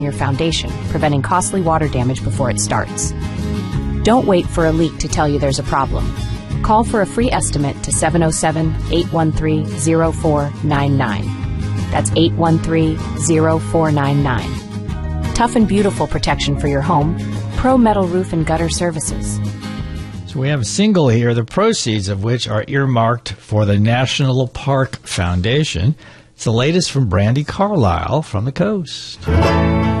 your foundation, preventing costly water damage before it starts. Don't wait for a leak to tell you there's a problem. Call for a free estimate to 707-813-0499. That's 813-0499. Tough and beautiful protection for your home. Pro Metal Roof and Gutter Services. So we have a single here, the proceeds of which are earmarked for the National Park Foundation. It's the latest from Brandi Carlile from the coast.